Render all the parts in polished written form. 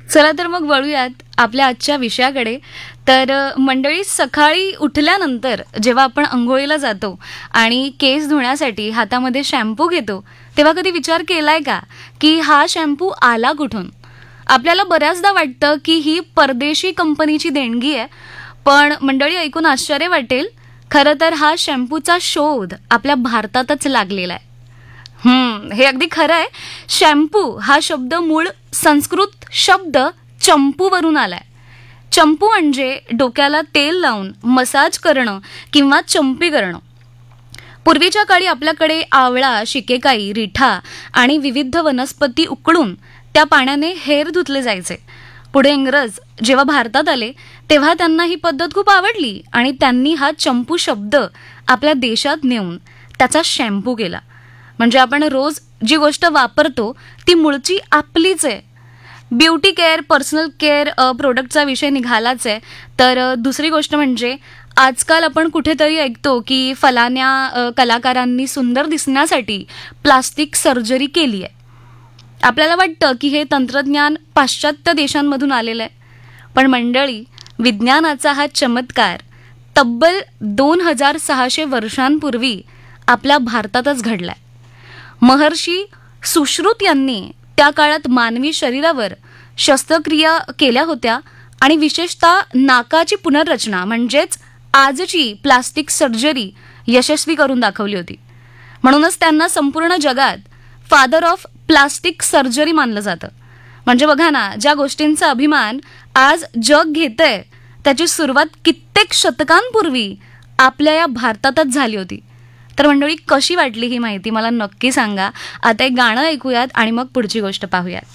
चला तर मग वळूयात आपल्या आजच्या विषयाकडे. तर मंडळी, सकाळी उठल्यानंतर जेव्हा आपण अंघोळीला जातो आणि केस धुण्यासाठी हातामध्ये शॅम्पू घेतो, तेव्हा कधी विचार केलाय का की हा शॅम्पू आला कुठून? आपल्याला बऱ्याचदा वाटतं की ही परदेशी कंपनीची देणगी आहे, पण मंडळी ऐकून आश्चर्य वाटेल, खरं तर हा शॅम्पूचा शोध आपल्या भारतातच लागलेला आहे. हे अगदी खरं आहे. शॅम्पू हा शब्द मूळ संस्कृत शब्द चंपूवरून आलाय. चंपू म्हणजे डोक्याला तेल लावून मसाज करणं किंवा चंपी करणं. पूर्वीच्या काळी आपल्याकडे आवळा, शिकेकाई, रिठा आणि विविध वनस्पती उकळून त्या पाण्याने हेर धुतले जायचे. पुढे इंग्रज जेव्हा भारतात आले तेव्हा त्यांना ही पद्धत खूप आवडली आणि त्यांनी हा चंपू शब्द आपल्या देशात नेऊन त्याचा शॅम्पू केला. म्हणजे आपण रोज जी गोष्ट वापरतो ती मूळची आपलीच आहे. ब्युटी केअर, पर्सनल केअर प्रोडक्टचा विषय निघालाच आहे. तर दुसरी गोष्ट म्हणजे आजकाल आपण कुठेतरी ऐकतो की फलाण्या कलाकारांनी सुंदर दिसण्यासाठी प्लास्टिक सर्जरी केली आहे. आपल्याला वाटतं की हे तंत्रज्ञान पाश्चात्य देशांमधून आलेलं आहे, पण मंडळी, विज्ञानाचा हा चमत्कार तब्बल 2600 वर्षांपूर्वी आपल्या भारतातच घडलाय. महर्षी सुश्रुत यांनी त्या काळात मानवी शरीरावर शस्त्रक्रिया केल्या होत्या आणि विशेषतः नाकाची पुनर्रचना म्हणजेच आजची प्लास्टिक सर्जरी यशस्वी करून दाखवली होती. म्हणूनच त्यांना संपूर्ण जगात फादर ऑफ प्लास्टिक सर्जरी मानलं जातं. म्हणजे बघा ना, ज्या गोष्टींचा अभिमान आज जग घेतंय त्याची सुरुवात कित्येक शतकांपूर्वी आपल्या या भारतातच झाली होती. तर मंडळी, कशी वाटली ही माहिती मला नक्की सांगा. आता एक गाणं ऐकूयात आणि मग पुढची गोष्ट पाहूयात.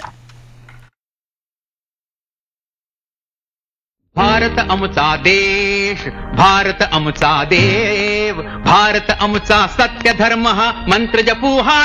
भारत आमचा देश, भारत आमचा देव, भारत आमचा सत्य धर्म हा मंत्र जपू हा